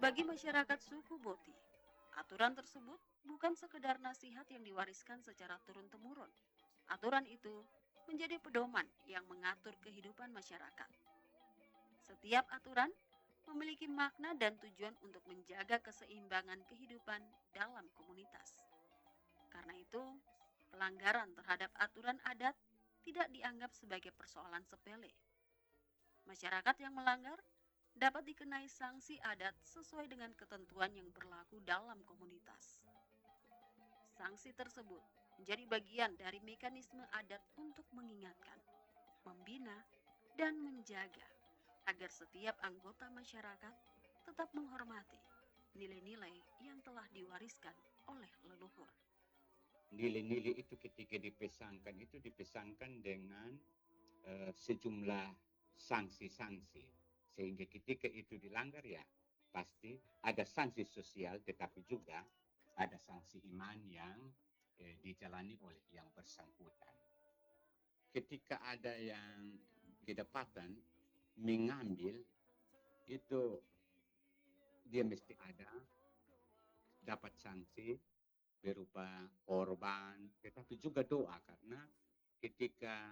Bagi masyarakat suku Boti, aturan tersebut bukan sekedar nasihat yang diwariskan secara turun-temurun. Aturan itu menjadi pedoman yang mengatur kehidupan masyarakat. Setiap aturan memiliki makna dan tujuan untuk menjaga keseimbangan kehidupan dalam komunitas. Karena itu, pelanggaran terhadap aturan adat tidak dianggap sebagai persoalan sepele. Masyarakat yang melanggar dapat dikenai sanksi adat sesuai dengan ketentuan yang berlaku dalam komunitas. Sanksi tersebut menjadi bagian dari mekanisme adat untuk mengingatkan, membina, dan menjaga agar setiap anggota masyarakat tetap menghormati nilai-nilai yang telah diwariskan oleh leluhur. Nilai-nilai itu ketika dipesankan dengan sejumlah sanksi-sanksi, sehingga ketika itu dilanggar ya pasti ada sanksi sosial, tetapi juga ada sanksi iman yang dijalani oleh yang bersangkutan. Ketika ada yang kedapatan mengambil itu, dia mesti ada dapat sanksi berupa korban, tetapi juga doa, karena ketika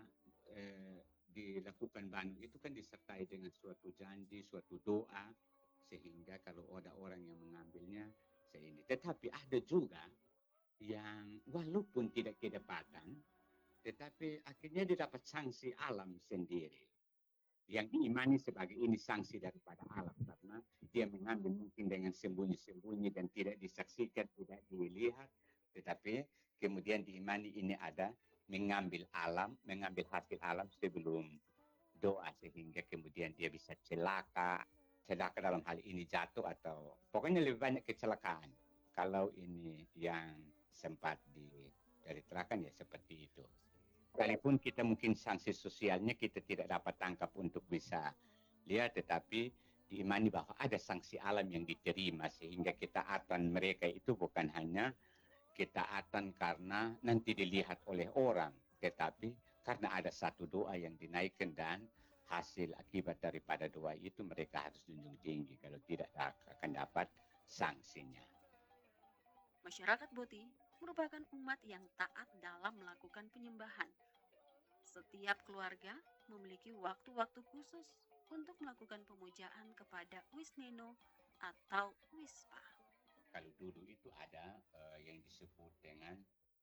dilakukan banu itu kan disertai dengan suatu janji, suatu doa, sehingga kalau ada orang yang mengambilnya ini. Tetapi ada juga yang walaupun tidak kedapatan, tetapi akhirnya didapat sanksi alam sendiri yang diimani sebagai ini sanksi daripada alam, karena dia mengambil mungkin dengan sembunyi-sembunyi dan tidak disaksikan, tidak dilihat, tetapi kemudian diimani ini ada mengambil hasil alam sebelum doa, sehingga kemudian dia bisa celaka dalam hal ini jatuh, atau pokoknya lebih banyak kecelakaan. Kalau ini yang sempat diterangkan ya seperti itu. Sekalipun kita mungkin sanksi sosialnya kita tidak dapat tangkap untuk bisa lihat, tetapi diimani bahwa ada sanksi alam yang diterima, sehingga ketaatan mereka itu bukan hanya ketaatan karena nanti dilihat oleh orang, tetapi karena ada satu doa yang dinaikkan, dan hasil akibat daripada doa itu mereka harus junjung tinggi, kalau tidak akan dapat sanksinya. Masyarakat Boti merupakan umat yang taat dalam melakukan penyembahan. Setiap keluarga memiliki waktu-waktu khusus untuk melakukan pemujaan kepada Wisneno atau Wispa. Kalau dulu itu ada yang disebut dengan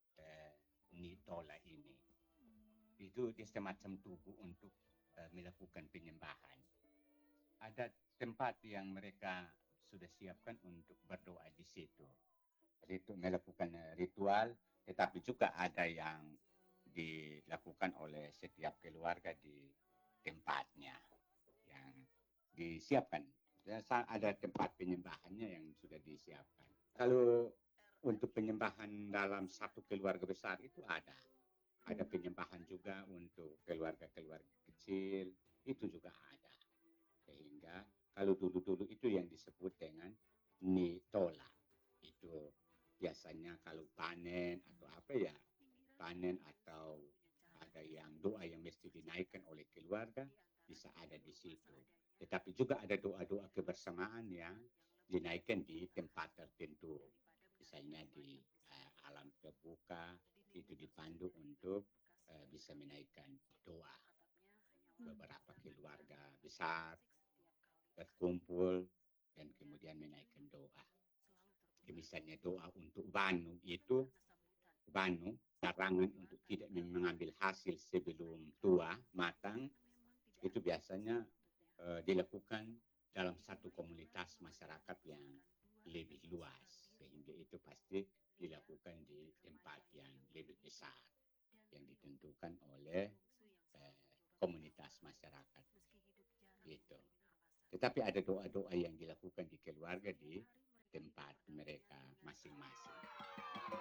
Nitola ini. Itu dia semacam tugu untuk melakukan penyembahan. Ada tempat yang mereka sudah siapkan untuk berdoa di situ. Melakukan ritual, tetapi juga ada yang dilakukan oleh setiap keluarga di tempatnya yang disiapkan. Ada tempat penyembahannya yang sudah disiapkan. Kalau untuk penyembahan dalam satu keluarga besar itu ada penyembahan juga untuk keluarga-keluarga kecil, itu juga ada. Sehingga kalau dulu-dulu itu yang disebut dengan nitola, itu biasanya kalau panen atau apa ya, panen atau ada yang doa yang mesti dinaikkan oleh keluarga, bisa ada di situ. Tetapi juga ada doa-doa kebersamaan yang dinaikkan di tempat tertentu. Misalnya di alam terbuka, itu dipandu untuk bisa menaikkan doa. Beberapa keluarga besar berkumpul dan kemudian menaikkan doa. Misalnya doa untuk banu itu, banu larangan untuk tidak mengambil hasil sebelum tua matang, itu biasanya dilakukan dalam satu komunitas masyarakat yang lebih luas, sehingga itu pasti dilakukan di tempat yang lebih besar yang ditentukan oleh komunitas masyarakat gitu. Tetapi ada doa-doa yang dilakukan di keluarga di tempat mereka masing-masing.